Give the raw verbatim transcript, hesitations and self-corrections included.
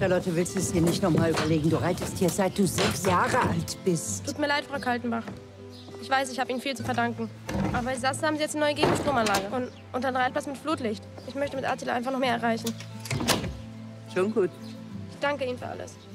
Charlotte, willst du es dir nicht noch mal überlegen? Du reitest hier, seit du sechs Jahre alt bist. Tut mir leid, Frau Kaltenbach. Ich weiß, ich habe Ihnen viel zu verdanken. Aber bei Sasse haben Sie jetzt eine neue Gegenstromanlage. Und, und einen Reitplatz mit Flutlicht. Ich möchte mit Attila einfach noch mehr erreichen. Schon gut. Ich danke Ihnen für alles.